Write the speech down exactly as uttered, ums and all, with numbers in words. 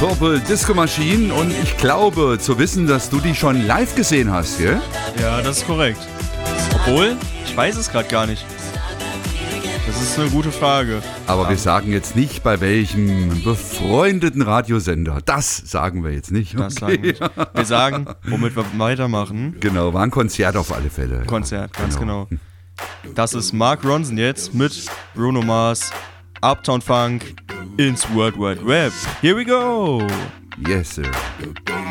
Purple Disco Machine und ich glaube zu wissen, dass du die schon live gesehen hast, gell? Ja, das ist korrekt. Obwohl, ich weiß es gerade gar nicht. Das ist eine gute Frage. Aber wir sagen jetzt nicht, bei welchem befreundeten Radiosender. Das sagen wir jetzt nicht. Das Okay. sagen wir nicht. Wir sagen, womit wir weitermachen. Genau, war ein Konzert auf alle Fälle. Konzert, ganz genau. genau. Das ist Mark Ronson jetzt mit Bruno Mars, Uptown Funk ins World Wide Web. Here we go! Yes, sir.